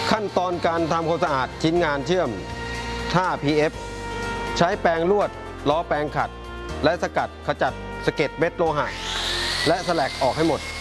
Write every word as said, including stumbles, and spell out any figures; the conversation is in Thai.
ขั้นตอนการทำความสะอาดชิ้นงานเชื่อมท่า พี เอฟ ใช้แปรงลวดล้อแปรงขัดและสกัดขจัดสะเก็ดเม็ดโลหะและแสลกออกให้หมด